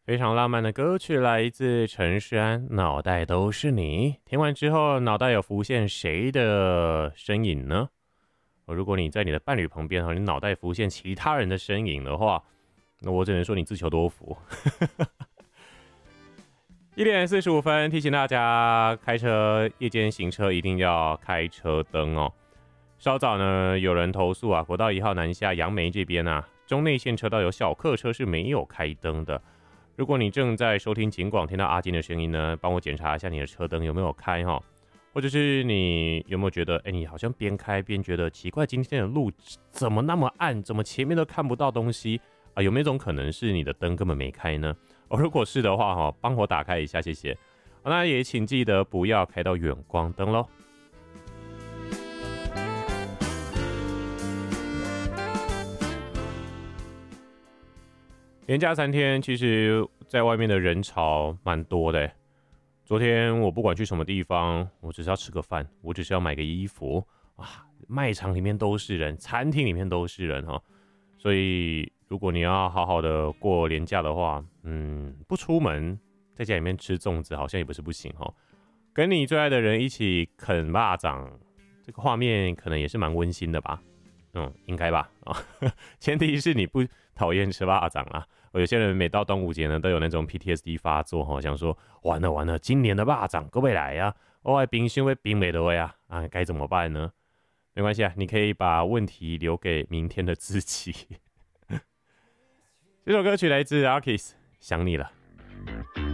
非常浪漫的歌曲来自陈势安，脑袋都是你。听完之后，脑袋有浮现谁的身影呢？如果你在你的伴侣旁边，你脑袋浮现其他人的身影的话，那我只能说你自求多福。1:45，提醒大家开车夜间行车一定要开车灯哦。稍早呢，有人投诉啊，国道1号南下杨梅这边啊，中内线车道有小客车是没有开灯的。如果你正在收听警广，听到阿金的声音呢，帮我检查一下你的车灯有没有开哈，或者是你有没有觉得，你好像边开边觉得奇怪，今天的路怎么那么暗，怎么前面都看不到东西啊？有没有一种可能是你的灯根本没开呢？如果是的话帮我打开一下，谢谢。那也请记得不要开到远光灯咯。连假3天，其实在外面的人潮蛮多的。昨天我不管去什么地方，我只是要吃个饭，我只是要买个衣服啊，卖场里面都是人，餐厅里面都是人哈。所以如果你要好好的过连假的话，不出门，在家里面吃粽子好像也不是不行哈。跟你最爱的人一起啃蚂蚱，这个画面可能也是蛮温馨的吧。应该吧前提是你不讨厌吃蚂蚱啦。有些人每到端午节呢，都有那种 PTSD 发作想说完了，今年的蚂蚱各位来啊，我的冰箱会冰没的啊，该怎么办呢？没关系啊，你可以把问题留给明天的自己。这首歌曲来自 Arkiss， 想你了。